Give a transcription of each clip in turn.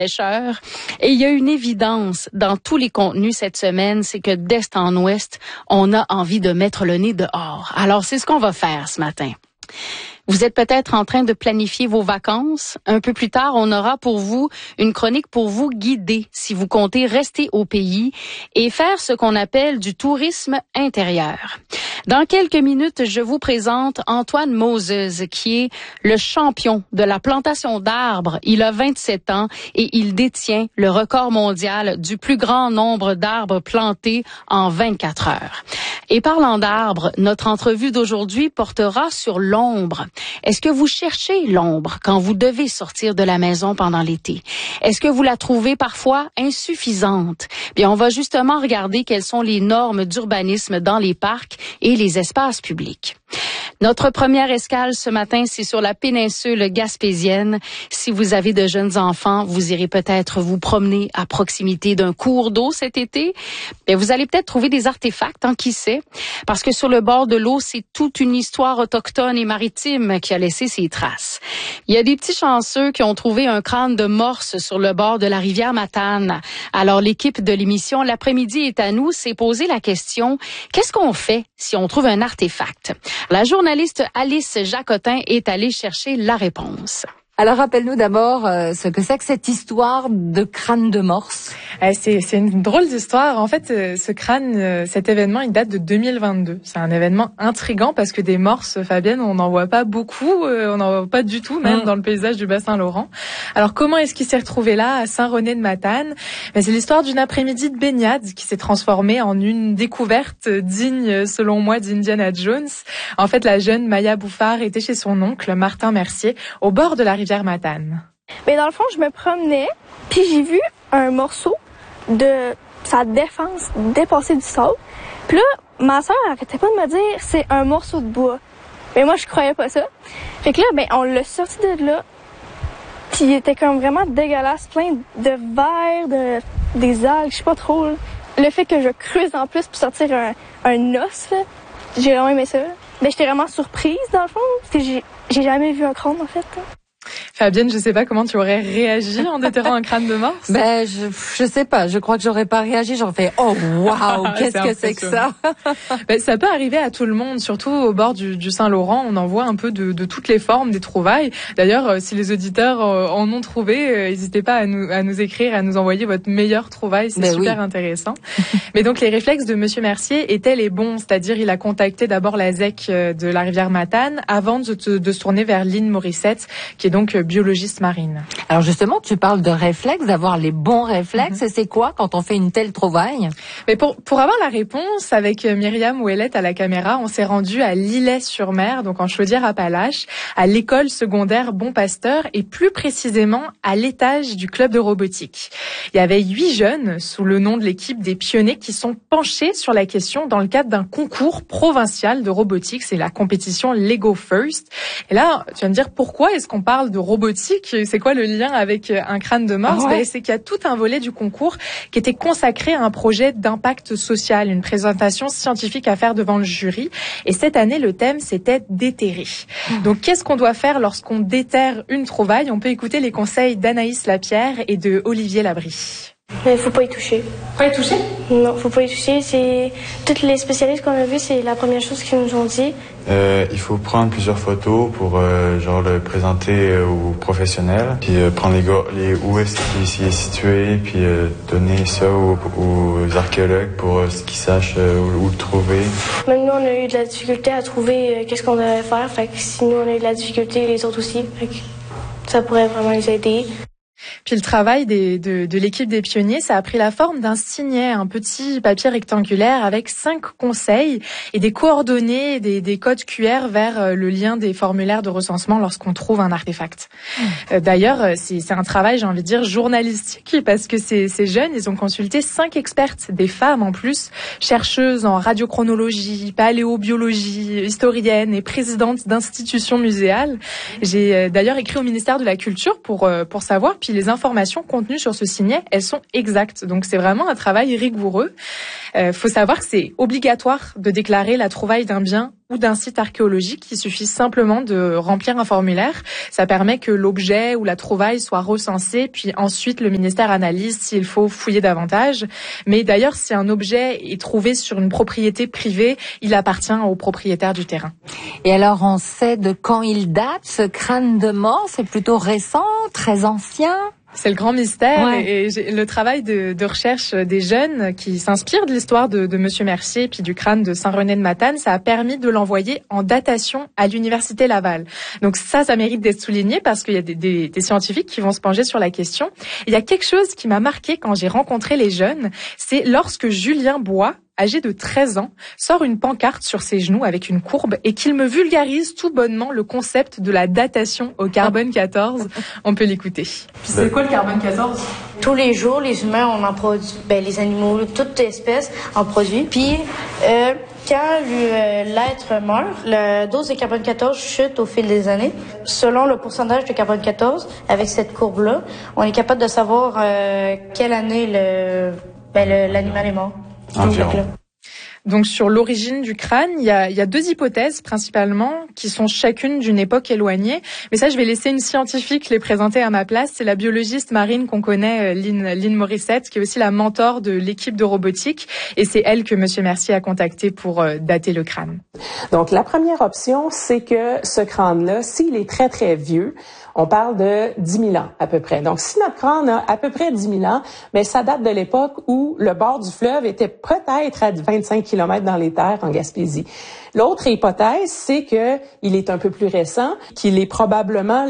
pêcheurs. Et il y a une évidence dans tous les contenus cette semaine, c'est que d'est en ouest, on a envie de mettre le nez dehors. Alors, c'est ce qu'on va faire ce matin. Vous êtes peut-être en train de planifier vos vacances. Un peu plus tard, on aura pour vous une chronique pour vous guider si vous comptez rester au pays et faire ce qu'on appelle du tourisme intérieur. Dans quelques minutes, je vous présente Antoine Moses, qui est le champion de la plantation d'arbres. Il a 27 ans et il détient le record mondial du plus grand nombre d'arbres plantés en 24 heures. Et parlant d'arbres, notre entrevue d'aujourd'hui portera sur l'ombre. Est-ce que vous cherchez l'ombre quand vous devez sortir de la maison pendant l'été? Est-ce que vous la trouvez parfois insuffisante? Bien, on va justement regarder quelles sont les normes d'urbanisme dans les parcs et les espaces publics. Notre première escale ce matin, c'est sur la péninsule gaspésienne. Si vous avez de jeunes enfants, vous irez peut-être vous promener à proximité d'un cours d'eau cet été. Mais vous allez peut-être trouver des artefacts, qui sait? Parce que sur le bord de l'eau, c'est toute une histoire autochtone et maritime qui a laissé ses traces. Il y a des petits chanceux qui ont trouvé un crâne de morse sur le bord de la rivière Matane. Alors l'équipe de l'émission L'après-midi est à nous s'est posé la question, qu'est-ce qu'on fait si on trouve un artefact? La journaliste Alice Jacotin est allée chercher la réponse. Alors rappelle-nous d'abord ce que c'est que cette histoire de crâne de morse. C'est une drôle d'histoire. En fait, ce crâne, cet événement, il date de 2022. C'est un événement intriguant parce que des morses, Fabienne, on n'en voit pas beaucoup, on n'en voit pas du tout, même dans le paysage du bassin Laurent. Alors comment est-ce qu'il s'est retrouvé là, à Saint-René-de-Matane? C'est l'histoire d'une après-midi de baignade qui s'est transformée en une découverte digne, selon moi, d'Indiana Jones. En fait, la jeune Maya Bouffard était chez son oncle, Martin Mercier, au bord de la rivière Matane. Mais dans le fond, je me promenais, puis j'ai vu un morceau de sa défense dépasser du sable. Puis là, ma sœur arrêtait pas de me dire c'est un morceau de bois. Mais moi, je croyais pas ça. Fait que là, on l'a sorti de là. Puis il était comme vraiment dégueulasse, plein de vers, des algues, je sais pas trop. Là. Le fait que je creuse en plus pour sortir un os, là, j'ai vraiment aimé ça. J'étais vraiment surprise dans le fond, parce que j'ai jamais vu un crâne en fait. Fabienne, je sais pas comment tu aurais réagi en déterrant un crâne de morse. Je sais pas. Je crois que j'aurais pas réagi. J'aurais fait oh waouh, qu'est-ce que c'est que ça. Ça peut arriver à tout le monde, surtout au bord du Saint-Laurent. On en voit un peu de toutes les formes des trouvailles. D'ailleurs, si les auditeurs en ont trouvé, n'hésitez pas à nous écrire, à nous envoyer votre meilleure trouvaille. C'est super intéressant. Mais donc les réflexes de Monsieur Mercier étaient les bons, c'est-à-dire il a contacté d'abord la ZEC de la rivière Matane avant de se tourner vers Lynn Morissette, qui est donc biologiste marine. Alors justement, tu parles de réflexes, d'avoir les bons réflexes. C'est quoi quand on fait une telle trouvaille? Mais pour avoir la réponse, avec Myriam Ouellette à la caméra, on s'est rendu à Lilley-sur-Mer, donc en Chaudière-Appalaches, à l'école secondaire Bon Pasteur et plus précisément à l'étage du club de robotique. Il y avait 8 jeunes sous le nom de l'équipe des pionniers qui sont penchés sur la question dans le cadre d'un concours provincial de robotique. C'est la compétition Lego First. Et là, tu vas me dire pourquoi est-ce qu'on parle de robotique? C'est quoi le lien avec un crâne de morse? C'est qu'il y a tout un volet du concours qui était consacré à un projet d'impact social, une présentation scientifique à faire devant le jury. Et cette année, le thème, c'était déterrer. Donc, qu'est-ce qu'on doit faire lorsqu'on déterre une trouvaille? On peut écouter les conseils d'Anaïs Lapierre et de Olivier Labrie. Mais faut pas y toucher. Pas y toucher? Non, faut pas y toucher. C'est toutes les spécialistes qu'on a vus, c'est la première chose qu'ils nous ont dit. Il faut prendre plusieurs photos pour le présenter aux professionnels, puis prendre où est-ce qu'il est situé, puis donner ça aux archéologues pour qu'ils sachent où le trouver. Même nous, on a eu de la difficulté à trouver qu'est-ce qu'on devait faire. Fait que si nous on a eu de la difficulté, les autres aussi. Fait que ça pourrait vraiment les aider. Puis le travail de l'équipe des pionniers, ça a pris la forme d'un signet, un petit papier rectangulaire avec 5 conseils et des coordonnées, des codes QR vers le lien des formulaires de recensement lorsqu'on trouve un artefact. D'ailleurs, c'est un travail, j'ai envie de dire, journalistique parce que ces jeunes, ils ont consulté 5 expertes, des femmes en plus, chercheuses en radiochronologie, paléobiologie, historiennes et présidentes d'institutions muséales. J'ai d'ailleurs écrit au ministère de la Culture pour savoir, puis les informations contenues sur ce signet, elles sont exactes. Donc c'est vraiment un travail rigoureux. Faut savoir que c'est obligatoire de déclarer la trouvaille d'un bien ou d'un site archéologique. Il suffit simplement de remplir un formulaire. Ça permet que l'objet ou la trouvaille soit recensé, puis ensuite le ministère analyse s'il faut fouiller davantage. Mais d'ailleurs, si un objet est trouvé sur une propriété privée, il appartient au propriétaire du terrain. Et alors, on sait de quand il date, ce crâne de mort? C'est plutôt récent, très ancien? C'est le grand mystère, ouais. Et le travail de recherche des jeunes qui s'inspirent de l'histoire de Monsieur Mercier puis du crâne de Saint-René de Matane, ça a permis de l'envoyer en datation à l'Université Laval. Donc ça mérite d'être souligné parce qu'il y a des scientifiques qui vont se pencher sur la question. Il y a quelque chose qui m'a marqué quand j'ai rencontré les jeunes, c'est lorsque Julien Bois, âgé de 13 ans, sort une pancarte sur ses genoux avec une courbe et qu'il me vulgarise tout bonnement le concept de la datation au carbone 14. On peut l'écouter. Puis c'est quoi le carbone 14? Tous les jours, les humains, on en produit, les animaux, toute espèce en produit. Puis, quand l'être meurt, la dose de carbone 14 chute au fil des années. Selon le pourcentage de carbone 14, avec cette courbe-là, on est capable de savoir quelle année l'animal est mort. Environ. Donc sur l'origine du crâne, il y a deux hypothèses principalement qui sont chacune d'une époque éloignée. Mais ça, je vais laisser une scientifique les présenter à ma place. C'est la biologiste marine qu'on connaît, Lynn Morissette, qui est aussi la mentor de l'équipe de robotique. Et c'est elle que Monsieur Mercier a contacté pour dater le crâne. Donc la première option, c'est que ce crâne-là, s'il est très très vieux, on parle de 10 000 ans à peu près. Donc, si notre crâne a à peu près 10 000 ans, mais ça date de l'époque où le bord du fleuve était peut-être à 25 km dans les terres en Gaspésie. L'autre hypothèse, c'est que il est un peu plus récent, qu'il est probablement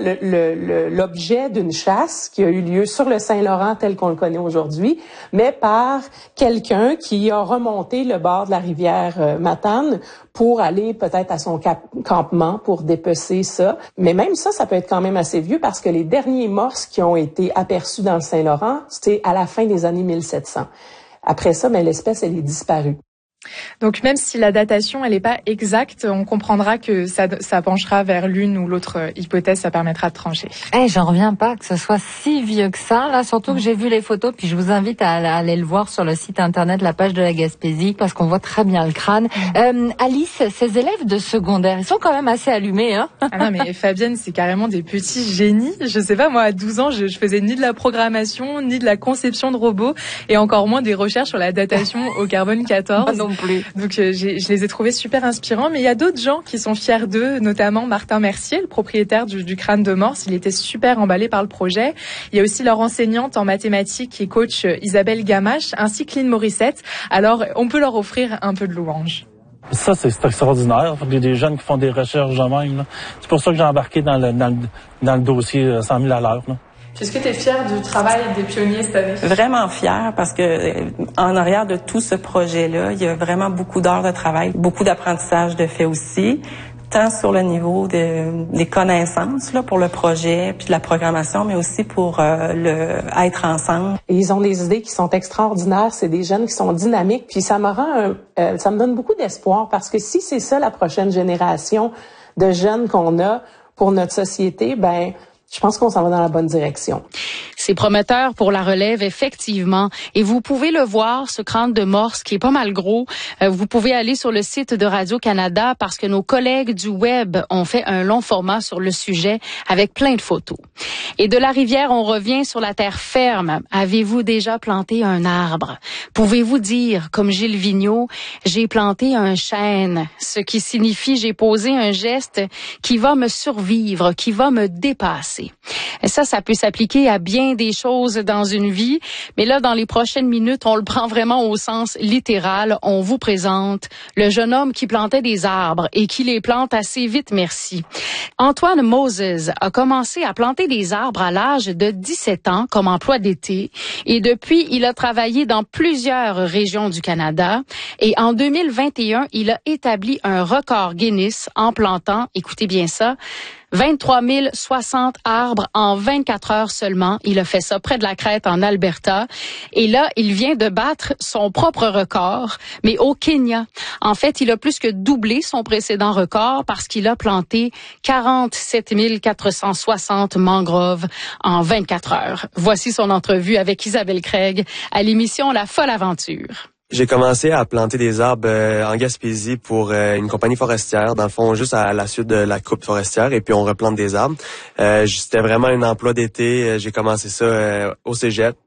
l'objet d'une chasse qui a eu lieu sur le Saint-Laurent tel qu'on le connaît aujourd'hui, mais par quelqu'un qui a remonté le bord de la rivière Matane pour aller peut-être à son campement pour dépecer ça. Mais même ça peut être quand même assez vieux parce que les derniers morses qui ont été aperçus dans le Saint-Laurent, c'était à la fin des années 1700. Après ça, l'espèce, elle est disparue. Donc même si la datation elle est pas exacte, on comprendra que ça penchera vers l'une ou l'autre hypothèse, ça permettra de trancher. J'en reviens pas que ce soit si vieux que ça, là, surtout que j'ai vu les photos, puis je vous invite à aller le voir sur le site internet, la page de la Gaspésie, parce qu'on voit très bien le crâne. Alice, ces élèves de secondaire, ils sont quand même assez allumés, hein? Ah non, mais Fabienne, c'est carrément des petits génies. Je sais pas, moi, à 12 ans, je faisais ni de la programmation, ni de la conception de robots, et encore moins des recherches sur la datation au carbone 14. Non plus. Donc je les ai trouvés super inspirants, mais il y a d'autres gens qui sont fiers d'eux, notamment Martin Mercier, le propriétaire du crâne de Morse. Il était super emballé par le projet. Il y a aussi leur enseignante en mathématiques et coach Isabelle Gamache, ainsi que Lynn Morissette. Alors on peut leur offrir un peu de louange. Ça, c'est extraordinaire. Il y a des jeunes qui font des recherches de même, là. C'est pour ça que j'ai embarqué dans le dossier 100 000 à l'heure, là. Est-ce que tu es fière du travail des pionniers cette année? Vraiment fière parce que en arrière de tout ce projet-là, il y a vraiment beaucoup d'heures de travail, beaucoup d'apprentissage de fait aussi, tant sur le niveau des connaissances là pour le projet puis de la programmation, mais aussi pour être ensemble. Et ils ont des idées qui sont extraordinaires. C'est des jeunes qui sont dynamiques. Puis ça me donne beaucoup d'espoir parce que si c'est ça la prochaine génération de jeunes qu'on a pour notre société, je pense qu'on s'en va dans la bonne direction. C'est prometteur pour la relève, effectivement. Et vous pouvez le voir, ce crâne de Morse qui est pas mal gros. Vous pouvez aller sur le site de Radio-Canada parce que nos collègues du web ont fait un long format sur le sujet avec plein de photos. Et de la rivière, on revient sur la terre ferme. Avez-vous déjà planté un arbre? Pouvez-vous dire, comme Gilles Vigneault, j'ai planté un chêne, ce qui signifie j'ai posé un geste qui va me survivre, qui va me dépasser. Et ça peut s'appliquer à bien des choses dans une vie, mais là, dans les prochaines minutes, on le prend vraiment au sens littéral. On vous présente le jeune homme qui plantait des arbres et qui les plante assez vite, merci. Antoine Moses a commencé à planter des arbres à l'âge de 17 ans comme emploi d'été et depuis, il a travaillé dans plusieurs régions du Canada et en 2021, il a établi un record Guinness en plantant, écoutez bien ça, 23 060 arbres en 24 heures seulement. Il a fait ça près de la Crète en Alberta. Et là, il vient de battre son propre record, mais au Kenya. En fait, il a plus que doublé son précédent record parce qu'il a planté 47 460 mangroves en 24 heures. Voici son entrevue avec Isabelle Craig à l'émission La Folle Aventure. J'ai commencé à planter des arbres en Gaspésie pour une compagnie forestière, dans le fond, juste à la suite de la coupe forestière, et puis on replante des arbres. C'était vraiment un emploi d'été. J'ai commencé ça au cégep.